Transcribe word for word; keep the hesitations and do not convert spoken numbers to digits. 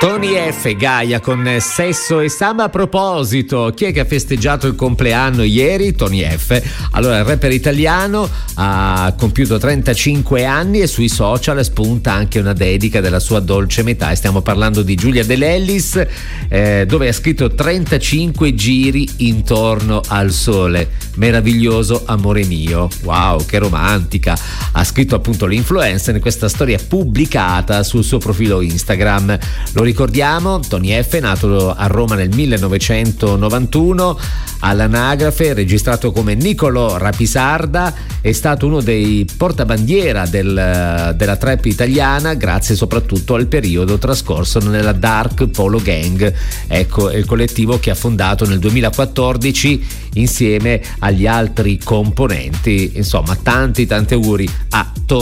Tony F. Gaia con Sesso e Samba. A proposito, chi è che ha festeggiato il compleanno ieri? Tony F. Allora, il rapper italiano ha compiuto trentacinque anni e sui social spunta anche una dedica della sua dolce metà, e stiamo parlando di Giulia De Lellis, eh, dove ha scritto trentacinque giri intorno al sole, meraviglioso amore mio. Wow, che romantica. Ha scritto appunto l'influencer in questa storia pubblicata sul suo profilo Instagram. Lo ricordiamo, Tony F. è nato a Roma nel millenovecentonovantuno, all'anagrafe registrato come Nicolò Rapisarda, è stato uno dei portabandiera del, della trap italiana, grazie soprattutto al periodo trascorso nella Dark Polo Gang. Ecco, è il collettivo che ha fondato nel duemilaquattordici insieme agli altri componenti. Insomma, tanti tanti auguri a Tony